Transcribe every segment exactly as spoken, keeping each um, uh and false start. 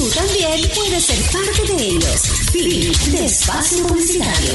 Tú también puedes ser parte de ellos. Fin de espacio publicitario.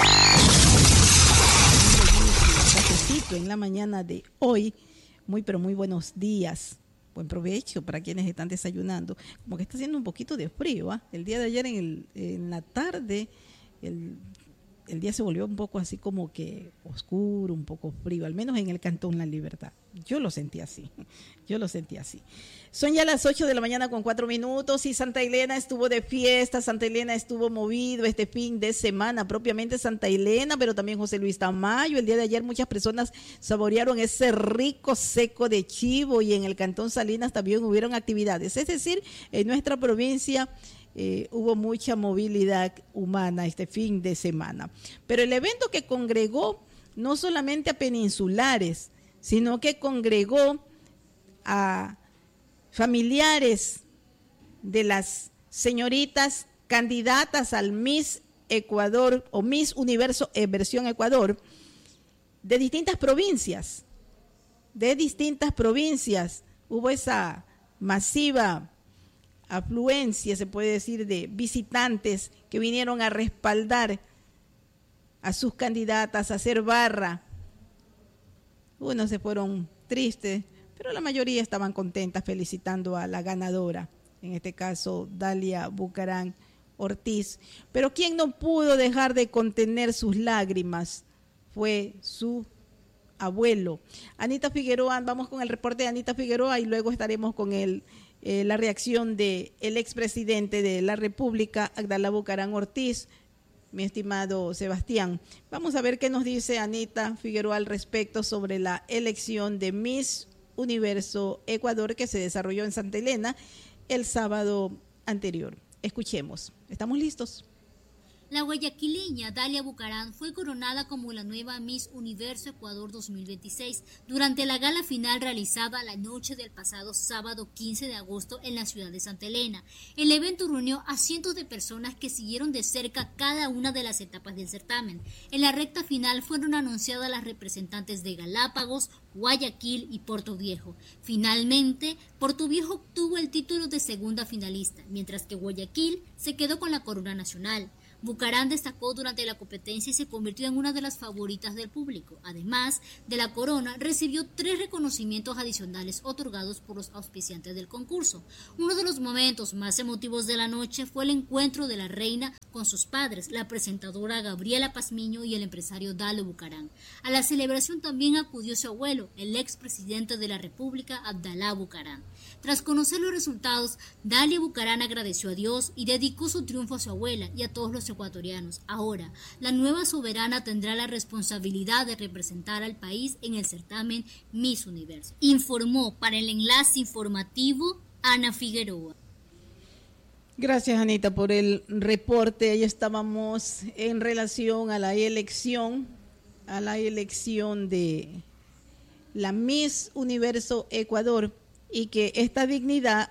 En la mañana de hoy, muy pero muy buenos días. Buen provecho para quienes están desayunando. Como que está haciendo un poquito de frío, ¿eh? El día de ayer en, el, en la tarde, el, el día se volvió un poco así como que oscuro, un poco frío, al menos en el Cantón La Libertad. Yo lo sentí así, yo lo sentí así. Son ya las ocho de la mañana con cuatro minutos y Santa Elena estuvo de fiesta, Santa Elena estuvo movido este fin de semana, propiamente Santa Elena, pero también José Luis Tamayo. El día de ayer muchas personas saborearon ese rico seco de chivo y en el Cantón Salinas también hubieron actividades. Es decir, en nuestra provincia eh, hubo mucha movilidad humana este fin de semana. Pero el evento que congregó no solamente a peninsulares, sino que congregó a familiares de las señoritas candidatas al Miss Ecuador o Miss Universo eh, versión Ecuador de distintas provincias, de distintas provincias. Hubo esa masiva afluencia, se puede decir, de visitantes que vinieron a respaldar a sus candidatas, a hacer barra. Unos se fueron tristes, pero la mayoría estaban contentas felicitando a la ganadora, en este caso Dalia Bucarán Ortiz. Pero quien no pudo dejar de contener sus lágrimas fue su abuelo. Anita Figueroa, vamos con el reporte de Anita Figueroa y luego estaremos con el, eh, la reacción del expresidente de la República, Dalia Bucarán Ortiz. Mi estimado Sebastián, vamos a ver qué nos dice Anita Figueroa al respecto sobre la elección de Miss Universo Ecuador que se desarrolló en Santa Elena el sábado anterior. Escuchemos. ¿Estamos listos? La guayaquileña Dalia Bucarán fue coronada como la nueva Miss Universo Ecuador dos mil veintiséis durante la gala final realizada la noche del pasado sábado quince de agosto en la ciudad de Santa Elena. El evento reunió a cientos de personas que siguieron de cerca cada una de las etapas del certamen. En la recta final fueron anunciadas las representantes de Galápagos, Guayaquil y Puerto Viejo. Finalmente, Puerto Viejo obtuvo el título de segunda finalista, mientras que Guayaquil se quedó con la corona nacional. Bucarán destacó durante la competencia y se convirtió en una de las favoritas del público. Además de la corona, recibió tres reconocimientos adicionales otorgados por los auspiciantes del concurso. Uno de los momentos más emotivos de la noche fue el encuentro de la reina con sus padres, la presentadora Gabriela Pazmiño y el empresario Dalia Bucarán. A la celebración también acudió su abuelo, el expresidente de la República, Dalia Bucarán. Tras conocer los resultados, Dalia Bucarán agradeció a Dios y dedicó su triunfo a su abuela y a todos los ecuatorianos. Ahora, la nueva soberana tendrá la responsabilidad de representar al país en el certamen Miss Universo. Informó para el enlace informativo Ana Figueroa. Gracias, Anita, por el reporte. Ahí estábamos en relación a la elección, a la elección de la Miss Universo Ecuador y que esta dignidad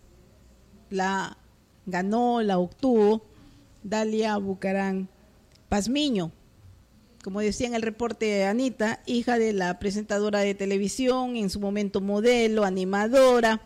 la ganó, la obtuvo Dalia Bucarán Pazmiño, como decía en el reporte de Anita, hija de la presentadora de televisión, en su momento modelo, animadora,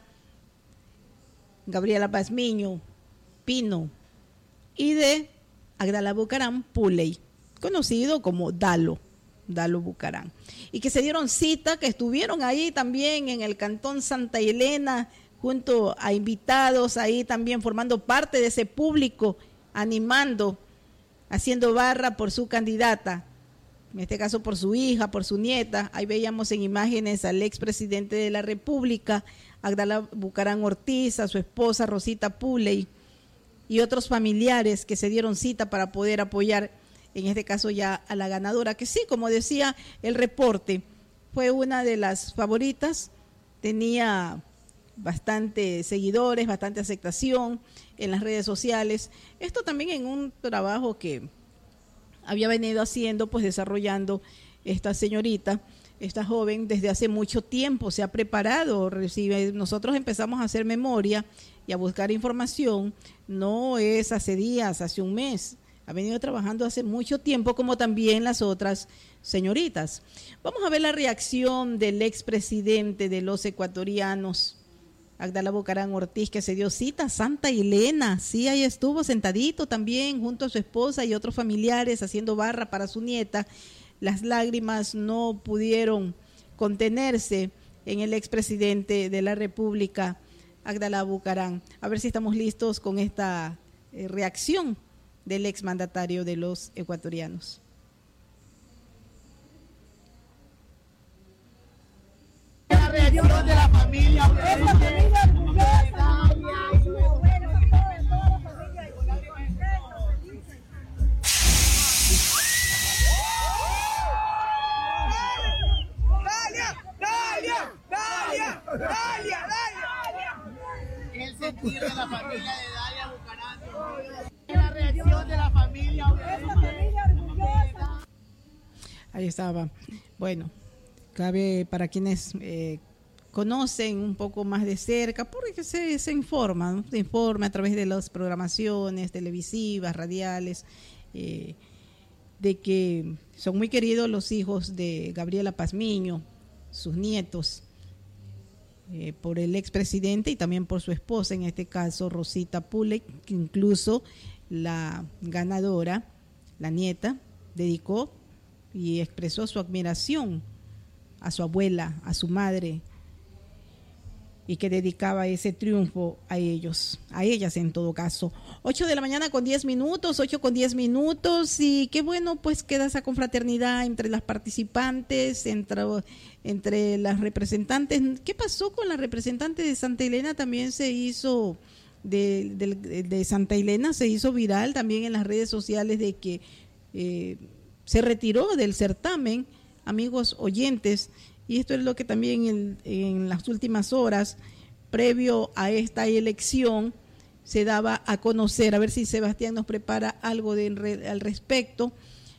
Gabriela Pazmiño Pino, y de Dalia Bucarán Puley, conocido como Dalo, Dalo Bucarán, y que se dieron cita, que estuvieron ahí también en el Cantón Santa Elena, junto a invitados ahí también formando parte de ese público, animando, haciendo barra por su candidata, en este caso por su hija, por su nieta. Ahí veíamos en imágenes al expresidente de la República, Dalia Bucarán Ortiz, a su esposa Rosita Puley y otros familiares que se dieron cita para poder apoyar, en este caso ya a la ganadora, que sí, como decía el reporte, fue una de las favoritas, tenía bastante seguidores, bastante aceptación en las redes sociales. Esto también en un trabajo que había venido haciendo, pues desarrollando esta señorita, esta joven, desde hace mucho tiempo, se ha preparado, recibe, nosotros empezamos a hacer memoria y a buscar información, no es hace días, hace un mes, ha venido trabajando hace mucho tiempo, como también las otras señoritas. Vamos a ver la reacción del expresidente de los ecuatorianos, Agdala Bucarán Ortiz, que se dio cita a Santa Elena. Sí, ahí estuvo sentadito también junto a su esposa y otros familiares haciendo barra para su nieta. Las lágrimas no pudieron contenerse en el expresidente de la República, Agdala Bucarán. A ver si estamos listos con esta eh, reacción del exmandatario de los ecuatorianos. La reacción de la familia. Esta familia Dalia, Dalia, Dalia, Dalia. El sentir de la familia de Dalia Bucarán. La reacción de la familia. Esta familia orgullosa. Ahí estaba. Bueno, cabe para quienes eh, conocen un poco más de cerca, porque se, se informa, ¿no? Se informa a través de las programaciones televisivas, radiales, eh, de que son muy queridos los hijos de Gabriela Pazmiño, sus nietos, eh, por el expresidente y también por su esposa, en este caso Rosita Pulek, que incluso la ganadora, la nieta, dedicó y expresó su admiración a su abuela, a su madre, y que dedicaba ese triunfo a ellos, a ellas en todo caso. ocho de la mañana con diez minutos, ocho con diez minutos, y qué bueno pues queda esa confraternidad entre las participantes, entre, entre las representantes. ¿Qué pasó con la representante de Santa Elena? También se hizo, de, de, de Santa Elena se hizo viral también en las redes sociales de que eh, se retiró del certamen, amigos oyentes. Y esto es lo que también en, en las últimas horas, previo a esta elección, se daba a conocer, a ver si Sebastián nos prepara algo de, al respecto,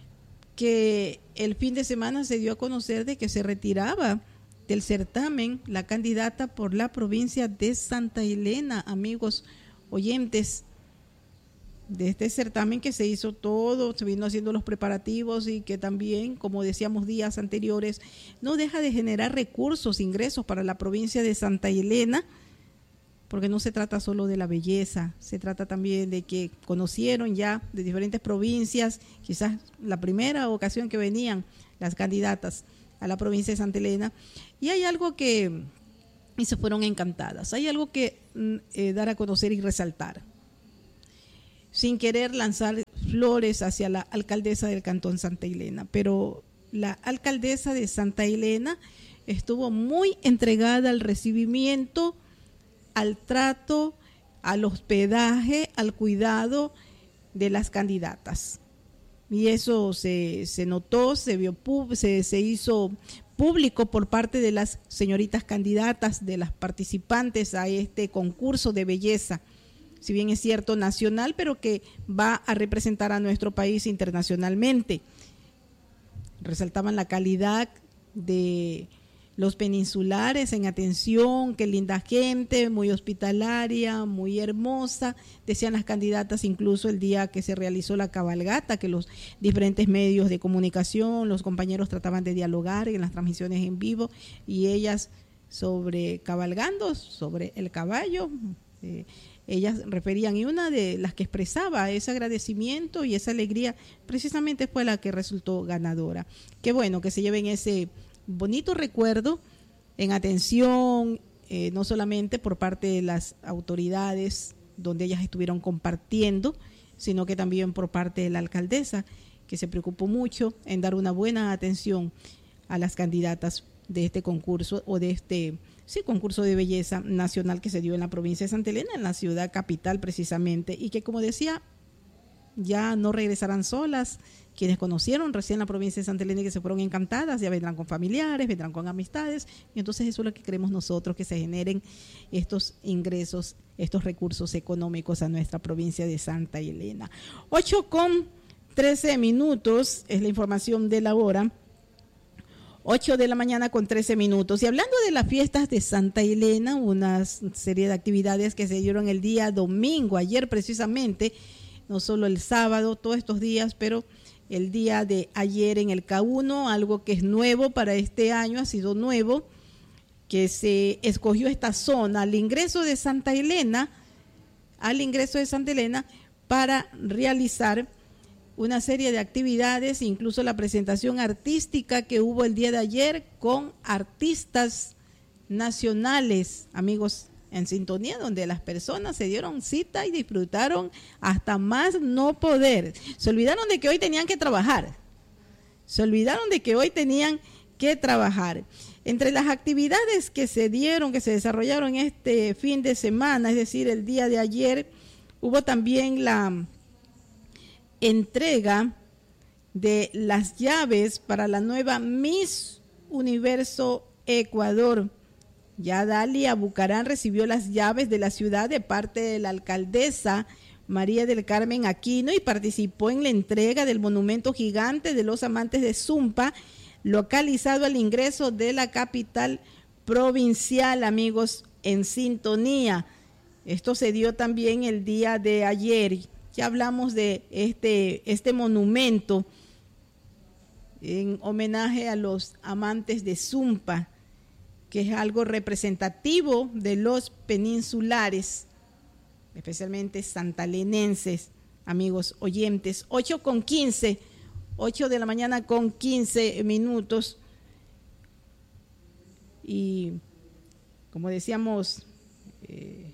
que el fin de semana se dio a conocer de que se retiraba del certamen la candidata por la provincia de Santa Elena, amigos oyentes, de este certamen que se hizo todo, se vino haciendo los preparativos y que también, como decíamos días anteriores, no deja de generar recursos, ingresos para la provincia de Santa Elena, porque no se trata solo de la belleza, se trata también de que conocieron ya de diferentes provincias, quizás la primera ocasión que venían las candidatas a la provincia de Santa Elena, y hay algo que, y se fueron encantadas, hay algo que eh, dar a conocer y resaltar, sin querer lanzar flores hacia la alcaldesa del Cantón Santa Elena, pero la alcaldesa de Santa Elena estuvo muy entregada al recibimiento, al trato, al hospedaje, al cuidado de las candidatas. Y eso se, se notó, se vio, se, se hizo público por parte de las señoritas candidatas, de las participantes a este concurso de belleza, si bien es cierto nacional, pero que va a representar a nuestro país internacionalmente. Resaltaban la calidad de los peninsulares en atención, qué linda gente, muy hospitalaria, muy hermosa, decían las candidatas incluso el día que se realizó la cabalgata, que los diferentes medios de comunicación, los compañeros trataban de dialogar en las transmisiones en vivo, y ellas sobre cabalgando, sobre el caballo, eh, ellas referían, y una de las que expresaba ese agradecimiento y esa alegría precisamente fue la que resultó ganadora. Qué bueno que se lleven ese bonito recuerdo en atención, eh, no solamente por parte de las autoridades donde ellas estuvieron compartiendo, sino que también por parte de la alcaldesa, que se preocupó mucho en dar una buena atención a las candidatas de este concurso o de este sí, concurso de belleza nacional que se dio en la provincia de Santa Elena, en la ciudad capital precisamente, y que, como decía, ya no regresarán solas. Quienes conocieron recién la provincia de Santa Elena y que se fueron encantadas, ya vendrán con familiares, vendrán con amistades, y entonces eso es lo que queremos nosotros, que se generen estos ingresos, estos recursos económicos a nuestra provincia de Santa Elena. ocho con trece minutos es la información de la hora. ocho de la mañana con trece minutos. Y hablando de las fiestas de Santa Elena, una serie de actividades que se dieron el día domingo, ayer precisamente, no solo el sábado, todos estos días, pero el día de ayer en el K uno, algo que es nuevo para este año, ha sido nuevo, que se escogió esta zona al ingreso de Santa Elena, al ingreso de Santa Elena para realizar una serie de actividades, incluso la presentación artística que hubo el día de ayer con artistas nacionales, amigos en sintonía, donde las personas se dieron cita y disfrutaron hasta más no poder. Se olvidaron de que hoy tenían que trabajar, se olvidaron de que hoy tenían que trabajar. Entre las actividades que se dieron, que se desarrollaron este fin de semana, es decir, el día de ayer, hubo también la entrega de las llaves para la nueva Miss Universo Ecuador. Ya Dalia Bucarán recibió las llaves de la ciudad de parte de la alcaldesa María del Carmen Aquino y participó en la entrega del monumento gigante de los amantes de Zumpa, localizado al ingreso de la capital provincial, amigos en sintonía. Esto se dio también el día de ayer. Ya hablamos de este, este monumento en homenaje a los amantes de Zumpa, que es algo representativo de los peninsulares, especialmente santalenenses, amigos oyentes. ocho con quince, ocho de la mañana con quince minutos. Y como decíamos, eh,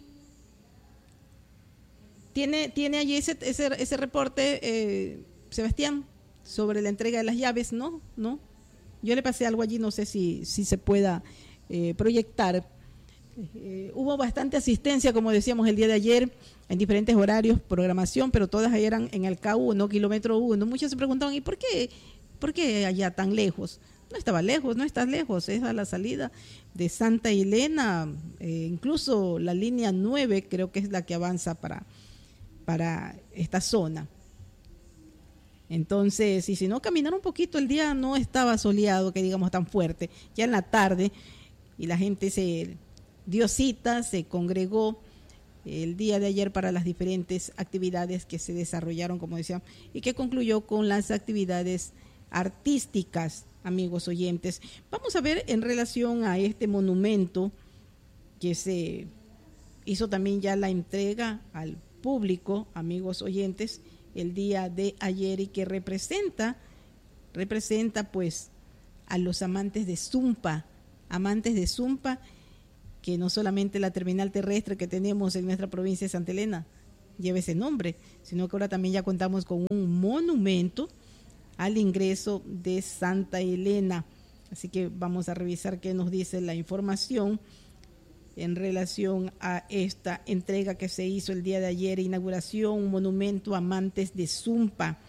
tiene, tiene allí ese, ese, ese reporte, eh, Sebastián, sobre la entrega de las llaves. No, no. Yo le pasé algo allí, no sé si, si se pueda eh, proyectar. Eh, hubo bastante asistencia, como decíamos el día de ayer, en diferentes horarios, programación, pero todas eran en el K uno, kilómetro uno. Muchos se preguntaban, ¿y por qué, por qué allá tan lejos? No estaba lejos, no está lejos, es a la salida de Santa Elena, eh, incluso la línea nueve creo que es la que avanza para, para esta zona. Entonces, y si no, caminar un poquito, el día no estaba soleado, que digamos tan fuerte, ya en la tarde, y la gente se dio cita, se congregó el día de ayer para las diferentes actividades que se desarrollaron, como decía, y que concluyó con las actividades artísticas, amigos oyentes. Vamos a ver en relación a este monumento que se hizo también ya la entrega al público, amigos oyentes, el día de ayer, y que representa, representa pues a los amantes de Zumpa, amantes de Zumpa, que no solamente la terminal terrestre que tenemos en nuestra provincia de Santa Elena lleva ese nombre, sino que ahora también ya contamos con un monumento al ingreso de Santa Elena. Así que vamos a revisar qué nos dice la información en relación a esta entrega que se hizo el día de ayer, inauguración, un monumento a amantes de Zumpa.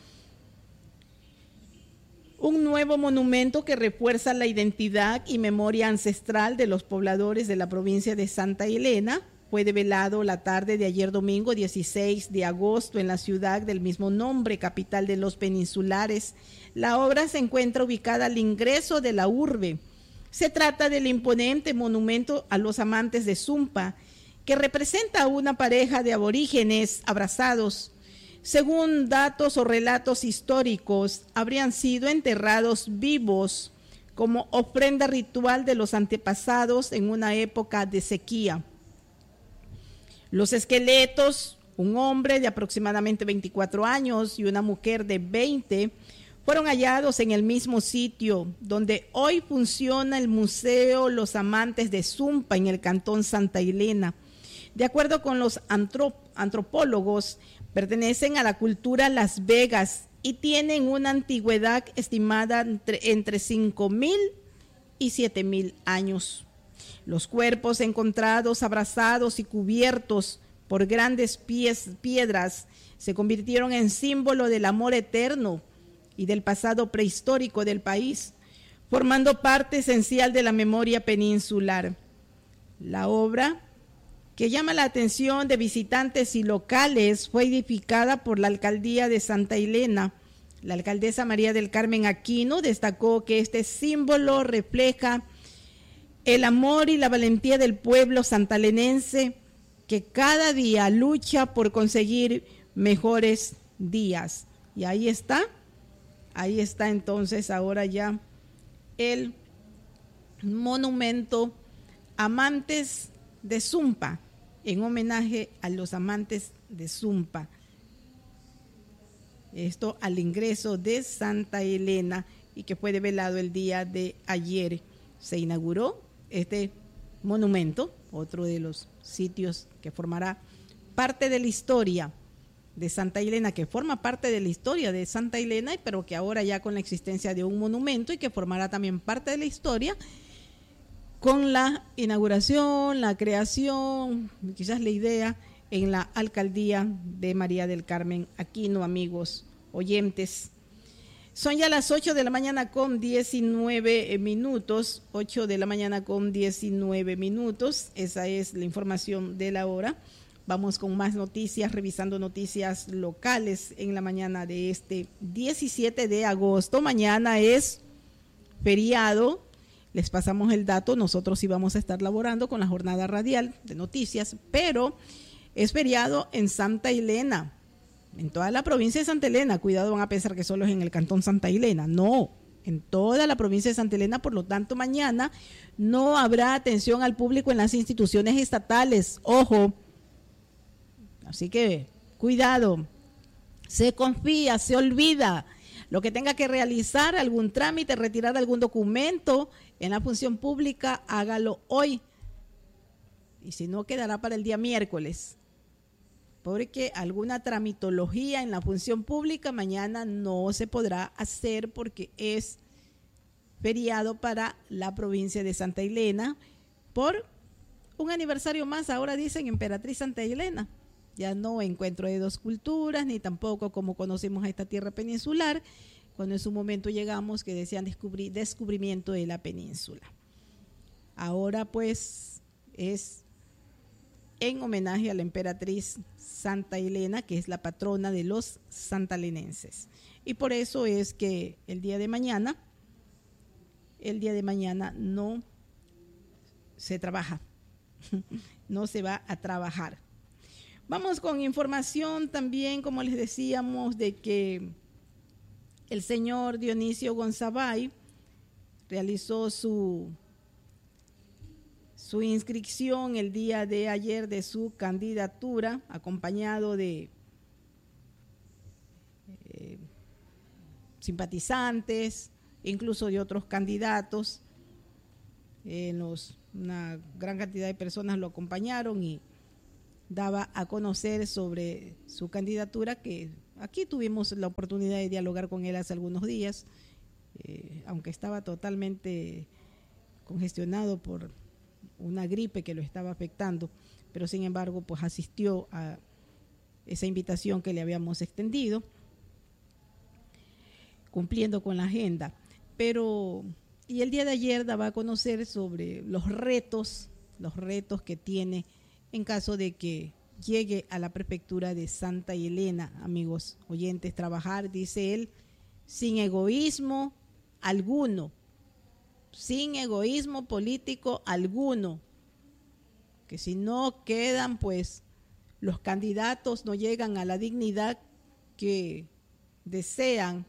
Un nuevo monumento que refuerza la identidad y memoria ancestral de los pobladores de la provincia de Santa Elena fue develado la tarde de ayer domingo dieciséis de agosto en la ciudad del mismo nombre, capital de los peninsulares. La obra se encuentra ubicada al ingreso de la urbe. Se trata del imponente monumento a los amantes de Zumpa, que representa a una pareja de aborígenes abrazados. Según datos o relatos históricos, habrían sido enterrados vivos como ofrenda ritual de los antepasados en una época de sequía. Los esqueletos, un hombre de aproximadamente veinticuatro años y una mujer de veinte, fueron hallados en el mismo sitio donde hoy funciona el Museo Los Amantes de Zumpa en el cantón Santa Elena. De acuerdo con los antrop- antropólogos, pertenecen a la cultura Las Vegas y tienen una antigüedad estimada entre, entre cinco mil y siete mil años. Los cuerpos encontrados abrazados y cubiertos por grandes pies, piedras se convirtieron en símbolo del amor eterno y del pasado prehistórico del país, formando parte esencial de la memoria peninsular. La obra, que llama la atención de visitantes y locales, fue edificada por la alcaldía de Santa Elena. La alcaldesa María del Carmen Aquino destacó que este símbolo refleja el amor y la valentía del pueblo santalenense, que cada día lucha por conseguir mejores días. Y ahí está, ahí está entonces ahora ya el monumento amantes de Zumpa, en homenaje a los amantes de Zumpa. Esto al ingreso de Santa Elena y que fue develado el día de ayer. Se inauguró este monumento, otro de los sitios que formará parte de la historia de Santa Elena, que forma parte de la historia de Santa Elena, pero que ahora ya con la existencia de un monumento y que formará también parte de la historia con la inauguración, la creación, quizás la idea en la alcaldía de María del Carmen Aquino, amigos oyentes. Son ya las ocho de la mañana con diecinueve minutos, ocho de la mañana con diecinueve minutos, esa es la información de la hora. Vamos con más noticias, revisando noticias locales en la mañana de este diecisiete de agosto. Mañana es feriado, les pasamos el dato, nosotros íbamos a estar laborando con la jornada radial de noticias, pero es feriado en Santa Elena, en toda la provincia de Santa Elena. Cuidado, van a pensar que solo es en el cantón Santa Elena. No, en toda la provincia de Santa Elena. Por lo tanto, mañana no habrá atención al público en las instituciones estatales. Ojo. Así que, cuidado. Se confía, se olvida. Lo que tenga que realizar, algún trámite, retirar algún documento en la función pública, hágalo hoy. Y si no, quedará para el día miércoles. Porque alguna tramitología en la función pública mañana no se podrá hacer porque es feriado para la provincia de Santa Elena por un aniversario más. Ahora dicen Emperatriz Santa Elena. Ya no encuentro de dos culturas, ni tampoco como conocemos a esta tierra peninsular, cuando en su momento llegamos que decían descubrir, descubrimiento de la península. Ahora pues es en homenaje a la emperatriz Santa Elena, que es la patrona de los santalenenses. Y por eso es que el día de mañana, el día de mañana no se trabaja, no se va a trabajar. Vamos con información también, como les decíamos, de que el señor Dionisio Gonzabay realizó su su inscripción el día de ayer de su candidatura, acompañado de eh, simpatizantes, incluso de otros candidatos. Eh, los, una gran cantidad de personas lo acompañaron y daba a conocer sobre su candidatura, que aquí tuvimos la oportunidad de dialogar con él hace algunos días, eh, aunque estaba totalmente congestionado por una gripe que lo estaba afectando, pero sin embargo pues asistió a esa invitación que le habíamos extendido, cumpliendo con la agenda. Pero y el día de ayer daba a conocer sobre los retos, los retos que tiene en caso de que llegue a la prefectura de Santa Elena, amigos oyentes, trabajar, dice él, sin egoísmo alguno, sin egoísmo político alguno, que si no quedan, pues los candidatos no llegan a la dignidad que desean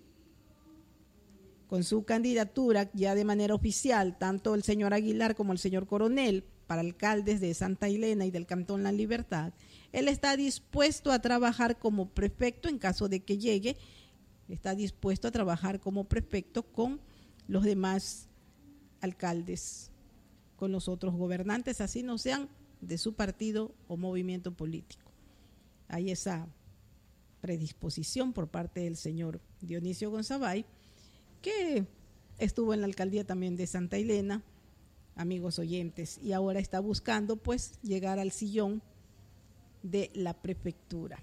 con su candidatura ya de manera oficial, tanto el señor Aguilar como el señor Coronel, para alcaldes de Santa Elena y del Cantón La Libertad. Él está dispuesto a trabajar como prefecto en caso de que llegue, está dispuesto a trabajar como prefecto con los demás alcaldes, con los otros gobernantes, así no sean de su partido o movimiento político. Hay esa predisposición por parte del señor Dionisio Gonzabay, que estuvo en la alcaldía también de Santa Elena, amigos oyentes, y ahora está buscando pues llegar al sillón de la prefectura.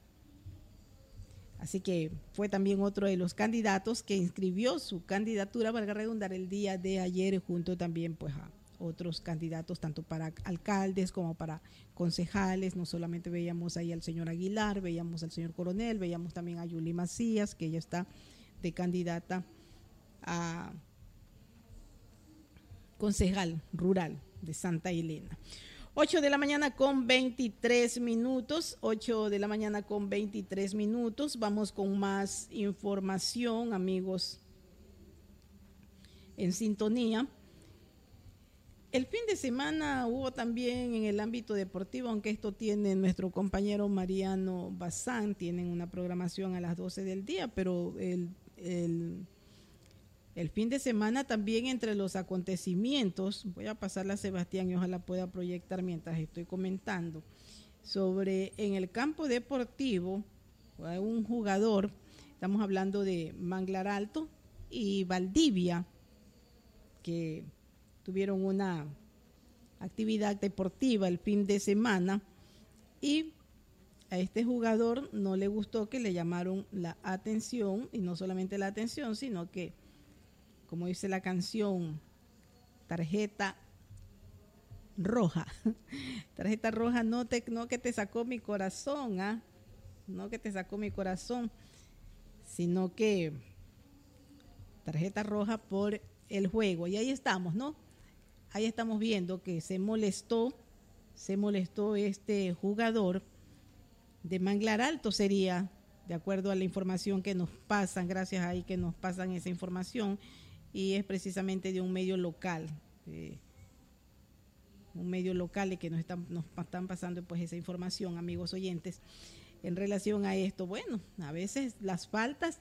Así que fue también otro de los candidatos que inscribió su candidatura, valga redundar, el día de ayer, junto también pues a otros candidatos, tanto para alcaldes como para concejales. No solamente veíamos ahí al señor Aguilar, veíamos al señor Coronel, veíamos también a Yuli Macías, que ella está de candidata a concejal rural de Santa Elena. ocho de la mañana con veintitrés minutos, ocho de la mañana con veintitrés minutos. Vamos con más información, amigos en sintonía. El fin de semana hubo también en el ámbito deportivo, aunque esto tiene nuestro compañero Mariano Bazán, tienen una programación a las doce del día, pero el, el, el fin de semana también entre los acontecimientos, voy a pasarla a Sebastián y ojalá pueda proyectar mientras estoy comentando, sobre en el campo deportivo, un jugador, estamos hablando de Manglar Alto y Valdivia, que tuvieron una actividad deportiva el fin de semana y a este jugador no le gustó que le llamaron la atención, y no solamente la atención, sino que, como dice la canción, tarjeta roja. Tarjeta roja, no, te, no que te sacó mi corazón, ¿ah? No que te sacó mi corazón, sino que tarjeta roja por el juego. Y ahí estamos, ¿no? Ahí estamos viendo que se molestó, se molestó este jugador de Manglar Alto, sería, de acuerdo a la información que nos pasan, gracias ahí que nos pasan esa información, y es precisamente de un medio local, eh, un medio local y que nos están, nos están pasando pues esa información, amigos oyentes, en relación a esto. Bueno, a veces las faltas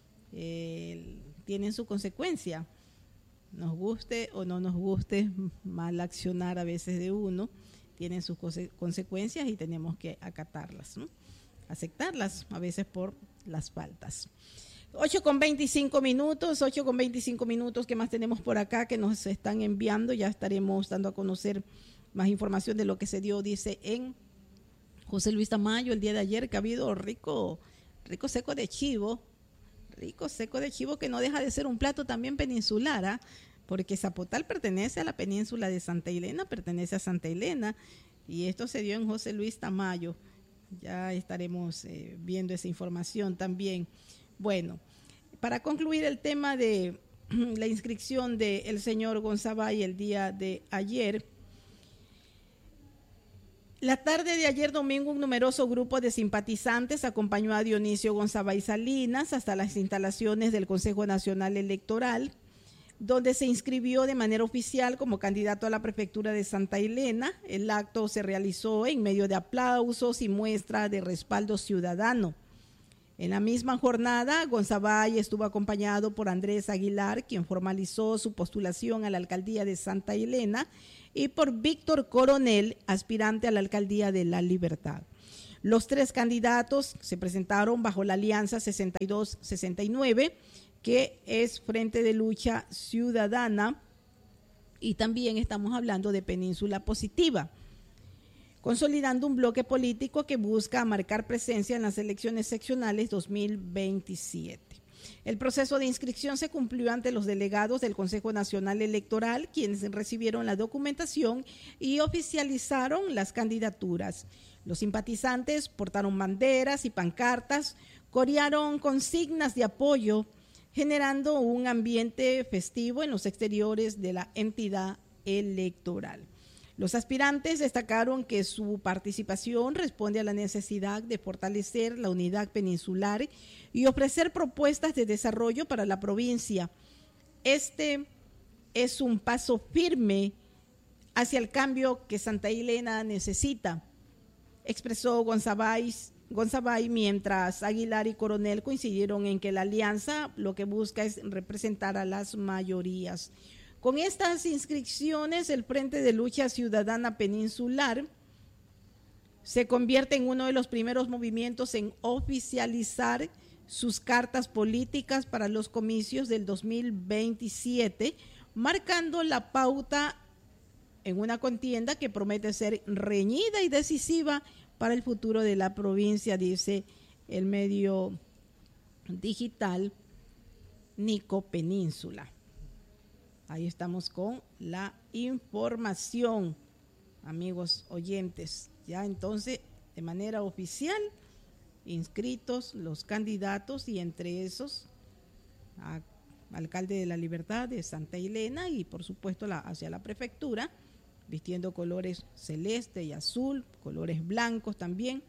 eh, tienen su consecuencia. Nos guste o no nos guste, mal accionar a veces de uno, tienen sus conse- consecuencias y tenemos que acatarlas, ¿no? Aceptarlas a veces por las faltas. ocho con veinticinco minutos, ocho con veinticinco minutos, ¿qué más tenemos por acá que nos están enviando? Ya estaremos dando a conocer más información de lo que se dio, dice, en José Luis Tamayo el día de ayer, que ha habido rico, rico seco de chivo, rico seco de chivo que no deja de ser un plato también peninsular, ¿eh? Porque Zapotal pertenece a la península de Santa Elena, pertenece a Santa Elena, y esto se dio en José Luis Tamayo. Ya estaremos eh, viendo esa información también. Bueno, para concluir el tema de la inscripción del señor Gonzabay el día de ayer, la tarde de ayer domingo, un numeroso grupo de simpatizantes acompañó a Dionisio Gonzabay Salinas hasta las instalaciones del Consejo Nacional Electoral, donde se inscribió de manera oficial como candidato a la prefectura de Santa Elena. El acto se realizó en medio de aplausos y muestra de respaldo ciudadano. En la misma jornada, Gonzabay estuvo acompañado por Andrés Aguilar, quien formalizó su postulación a la alcaldía de Santa Elena, y por Víctor Coronel, aspirante a la alcaldía de La Libertad. Los tres candidatos se presentaron bajo la alianza sesenta y dos sesenta y nueve, que es Frente de Lucha Ciudadana, y también estamos hablando de Península Positiva, consolidando un bloque político que busca marcar presencia en las elecciones seccionales dos mil veintisiete. El proceso de inscripción se cumplió ante los delegados del Consejo Nacional Electoral, quienes recibieron la documentación y oficializaron las candidaturas. Los simpatizantes portaron banderas y pancartas, corearon consignas de apoyo, generando un ambiente festivo en los exteriores de la entidad electoral. Los aspirantes destacaron que su participación responde a la necesidad de fortalecer la unidad peninsular y ofrecer propuestas de desarrollo para la provincia. Este es un paso firme hacia el cambio que Santa Elena necesita, expresó Gonzabay, Gonzabay, mientras Aguilar y Coronel coincidieron en que la alianza lo que busca es representar a las mayorías. Con estas inscripciones, el Frente de Lucha Ciudadana Peninsular se convierte en uno de los primeros movimientos en oficializar sus cartas políticas para los comicios del dos mil veintisiete, marcando la pauta en una contienda que promete ser reñida y decisiva para el futuro de la provincia, dice el medio digital Nico Península. Ahí estamos con la información, amigos oyentes. Ya entonces, de manera oficial, inscritos los candidatos, y entre esos, a, alcalde de La Libertad de Santa Elena, y por supuesto la, hacia la prefectura, vistiendo colores celeste y azul, colores blancos también.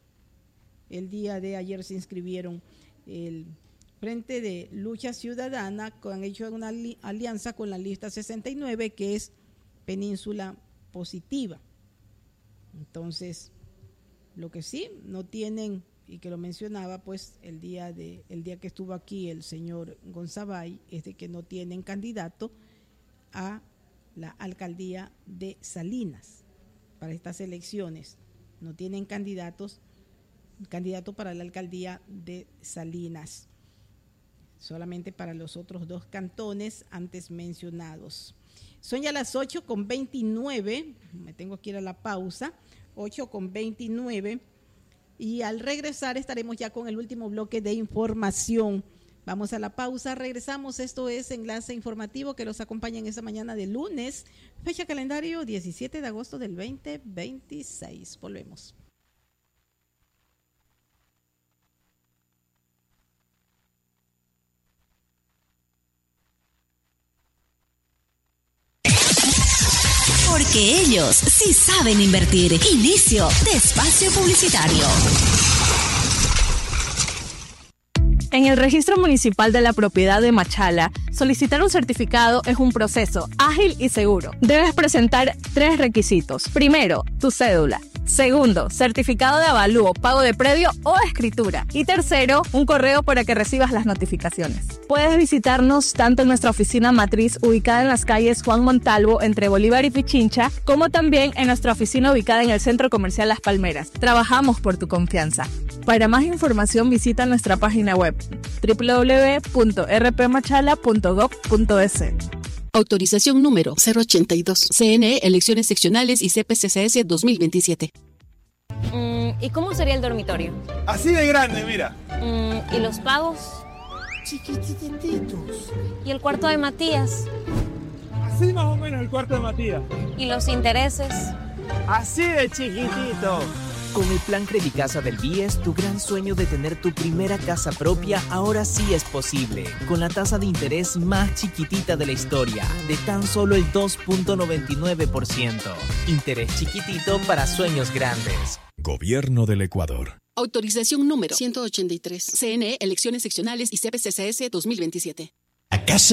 El día de ayer se inscribieron el Frente de Lucha Ciudadana, que han hecho una li- alianza con la lista sesenta y nueve, que es península positiva. Entonces, lo que sí no tienen, y que lo mencionaba pues el día de el día que estuvo aquí el señor Gonzabay, es de que no tienen candidato a la alcaldía de Salinas para estas elecciones. No tienen candidatos candidato para la alcaldía de Salinas, solamente para los otros dos cantones antes mencionados. Son ya las ocho con veintinueve, me tengo que ir a la pausa, ocho con veintinueve, y al regresar estaremos ya con el último bloque de información. Vamos a la pausa, regresamos. Esto es Enlace Informativo que los acompaña en esta mañana de lunes, fecha calendario diecisiete de agosto del veinte veintiséis. Volvemos. Porque ellos sí saben invertir. Inicio de espacio publicitario. En el Registro Municipal de la Propiedad de Machala, solicitar un certificado es un proceso ágil y seguro. Debes presentar tres requisitos. Primero, tu cédula. Segundo, certificado de avalúo, pago de predio o escritura. Y tercero, un correo para que recibas las notificaciones. Puedes visitarnos tanto en nuestra oficina matriz ubicada en las calles Juan Montalvo entre Bolívar y Pichincha, como también en nuestra oficina ubicada en el Centro Comercial Las Palmeras. Trabajamos por tu confianza. Para más información visita nuestra página web doble u doble u doble u punto r p machala punto gov punto e s. Autorización número cero ochenta y dos. C N E, Elecciones Seccionales y C P C C S dos mil veintisiete. Mm, ¿Y cómo sería el dormitorio? Así de grande, mira. Mm, ¿Y los pagos? Chiquitititos. ¿Y el cuarto de Matías? Así más o menos el cuarto de Matías. ¿Y los intereses? Así de chiquitito. Con el plan Credicasa del B I E S, tu gran sueño de tener tu primera casa propia ahora sí es posible. Con la tasa de interés más chiquitita de la historia, de tan solo el dos punto noventa y nueve por ciento. Interés chiquitito para sueños grandes. Gobierno del Ecuador. Autorización número ciento ochenta y tres. C N E, Elecciones Seccionales y C P C C S dos mil veintisiete. A casa